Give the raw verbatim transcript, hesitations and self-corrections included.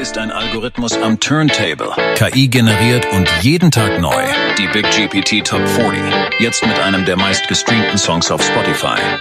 ist ein Algorithmus am Turntable, K I generiert und jeden Tag neu. Die Big G P T Top vierzig, jetzt mit einem der meistgestreamten Songs auf Spotify.